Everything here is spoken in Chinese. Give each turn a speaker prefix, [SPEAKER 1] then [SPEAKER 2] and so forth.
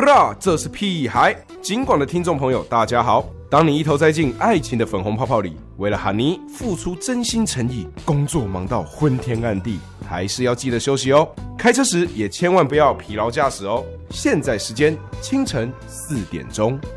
[SPEAKER 1] 啦，这是屁孩。金广的听众朋友，大家好。当你一头栽进爱情的粉红泡泡里，为了喊你付出真心诚意，工作忙到昏天暗地，还是要记得休息哦。开车时也千万不要疲劳驾驶哦。现在时间清晨4点钟。